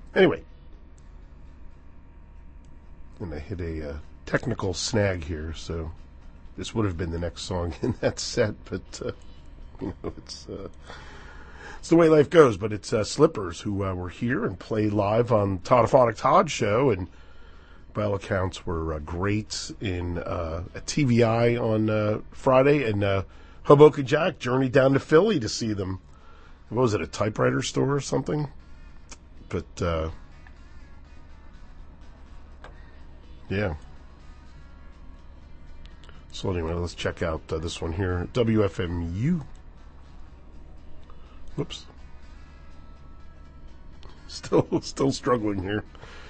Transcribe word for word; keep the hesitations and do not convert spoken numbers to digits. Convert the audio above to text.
Anyway, and I hit a uh, technical snag here, so this would have been the next song in that set, but uh, you know, it's uh, it's the way life goes. But it's uh, Slippers who uh, were here and played live on Todd Todd show, and by all accounts were uh, great in uh, a T V I on uh, Friday, and uh, Hoboken Jack journeyed down to Philly to see them. What was it, a typewriter store or something? But uh, yeah. So anyway, let's check out uh, this one here. W F M U. Whoops. Still, still struggling here.